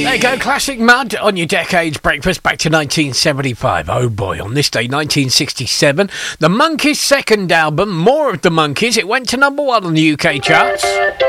There you go, classic Mud on your Decades Breakfast back to 1975. Oh boy, on this day, 1967, the Monkees' second album, More of the Monkees, it went to number 1 on the UK charts.